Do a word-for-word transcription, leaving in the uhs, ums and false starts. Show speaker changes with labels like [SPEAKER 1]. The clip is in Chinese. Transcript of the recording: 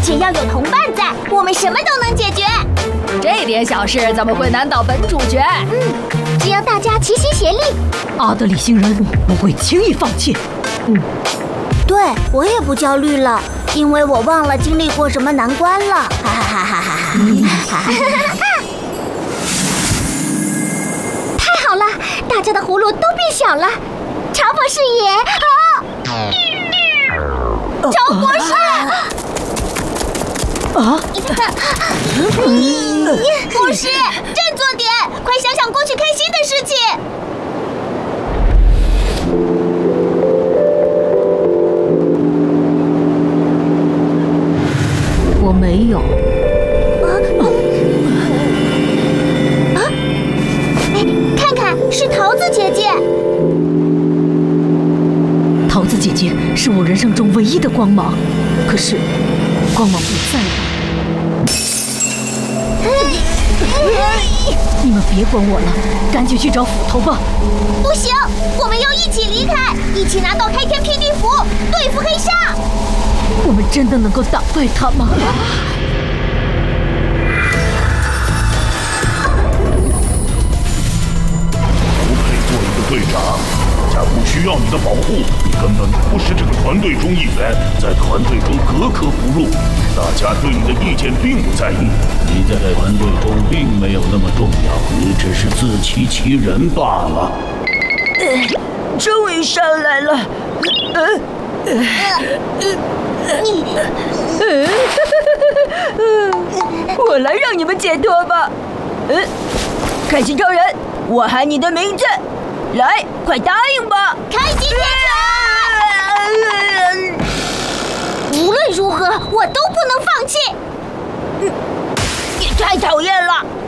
[SPEAKER 1] 只要有同伴在，我们什么都能解决。
[SPEAKER 2] 这点小事怎么会难倒本主角？
[SPEAKER 1] 嗯，只要大家齐心协力，
[SPEAKER 3] 阿德里星人不会轻易放弃。
[SPEAKER 1] 嗯，对我也不焦虑了，因为我忘了经历过什么难关了。哈哈哈哈哈哈！太好了，大家的葫芦都变小了。乔博士也好，乔博士。
[SPEAKER 3] 啊！
[SPEAKER 1] 博士，振作点，快想想过去开心的事情。
[SPEAKER 3] 我没有。
[SPEAKER 1] 啊！哎，看看，是桃子姐姐。
[SPEAKER 3] 桃子姐姐是我人生中唯一的光芒，可是光芒不在了。你们别管我了，赶紧去找斧头吧。
[SPEAKER 1] 不行，我们要一起离开，一起拿到开天辟地符，对付黑鲨。
[SPEAKER 3] 我们真的能够打败他吗？
[SPEAKER 4] 不配做一个队长，大家不需要你的保护，你根本不是这个团队中一员，在团队中格格不入。大家对你的意见并不在意，你在团队中并没有那么重要，你只是自欺欺人罢了。
[SPEAKER 5] 呃，终于上来了。呃呃呃
[SPEAKER 1] 你，
[SPEAKER 5] 我来让你们解脱吧。嗯、呃，开心超人，我喊你的名字，来，快答应吧！
[SPEAKER 1] 开心天使！无论如何，我都不能放弃。
[SPEAKER 5] 你太讨厌了。